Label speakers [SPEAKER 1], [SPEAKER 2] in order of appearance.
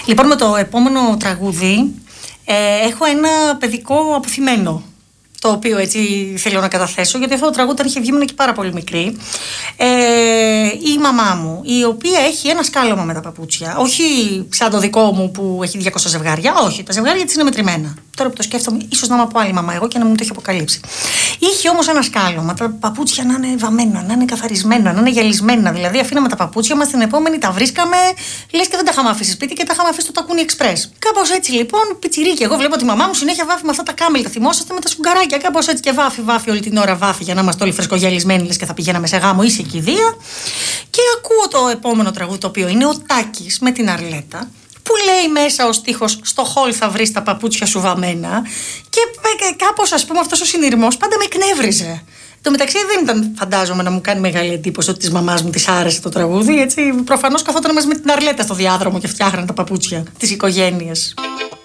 [SPEAKER 1] Λοιπόν, με το επόμενο τραγούδι έχω ένα παιδικό αποθυμένο, το οποίο έτσι θέλω να καταθέσω, γιατί αυτό το τραγούδι όταν είχε βγει ήμουν και πάρα πολύ μικρή. Η μαμά μου, η οποία έχει ένα σκάλωμα με τα παπούτσια. Όχι σαν το δικό μου που έχει 200 ζευγάρια, όχι, τα ζευγάρια της είναι μετρημένα. Τώρα που το σκέφτομαι, ίσως να είμαι από άλλη μαμά εγώ και να μην το έχει αποκαλύψει. Είχε όμως ένα σκάλωμα, τα παπούτσια να είναι βαμμένα, να είναι καθαρισμένα, να είναι γυαλισμένα. Δηλαδή, αφήναμε τα παπούτσια μας, την επόμενη τα βρίσκαμε, λες και δεν τα είχαμε αφήσει σπίτι και τα είχαμε αφήσει στο τακούνι εξπρές. Κάπως έτσι λοιπόν, πιτσιρίκι. Εγώ βλέπω τη μαμά μου συνέχεια βάφει με αυτά τα κάμελ, τα θυμόσαστε, με τα σουγκαράκια. Κάπως έτσι και βάφει όλη την ώρα, βάφει για να είμαστε όλοι φρεσκογυαλισμένοι, λες και θα πηγαίναμε σε γάμο ή σε κηδεία. Και ακούω το επόμενο τραγούδι, το οποίο είναι ο Τάκης με την Αρλέτα, που λέει μέσα ο στίχος «Στο χόλ θα βρεις τα παπούτσια σου βαμμένα». Και κάπως, ας πούμε, αυτός ο συνειρμός πάντα με εκνεύριζε. Το μεταξύ δεν ήταν, φαντάζομαι, να μου κάνει μεγάλη εντύπωση ότι της μαμάς μου της άρεσε το τραγούδι. Έτσι, προφανώς καθόταν μαζί με την Αρλέτα στο διάδρομο και φτιάχναν τα παπούτσια της οικογένειας.